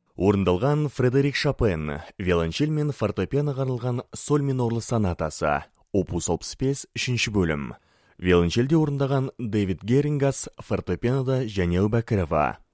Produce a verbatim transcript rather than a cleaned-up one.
Орындалған Фредерик Шопен, виолончель мен фортепианоға арналған соль минорлы сонатасы, опус алпыс бес, үшінші бөлім. Виолончельде орындаған Дэвид Герингас, фортепианода Және Әубәкірова.